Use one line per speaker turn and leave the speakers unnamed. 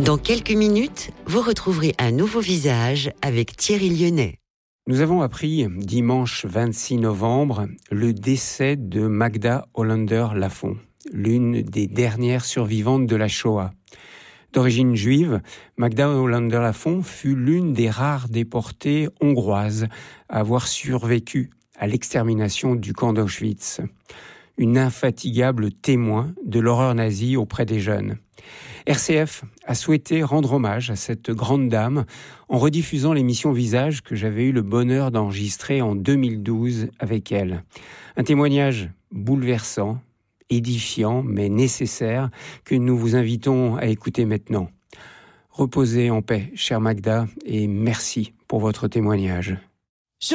Dans quelques minutes, vous retrouverez un nouveau visage avec Thierry Lyonnais.
Nous avons appris dimanche 26 novembre le décès de Magda Hollander-Lafont, l'une des dernières survivantes de la Shoah. D'origine juive, Magda Hollander-Lafont fut l'une des rares déportées hongroises à avoir survécu à l'extermination du camp d'Auschwitz. Une infatigable témoin de l'horreur nazie auprès des jeunes. RCF a souhaité rendre hommage à cette grande dame en rediffusant l'émission Visage que j'avais eu le bonheur d'enregistrer en 2012 avec elle. Un témoignage bouleversant, édifiant mais nécessaire que nous vous invitons à écouter maintenant. Reposez en paix, chère Magda, et merci pour votre témoignage.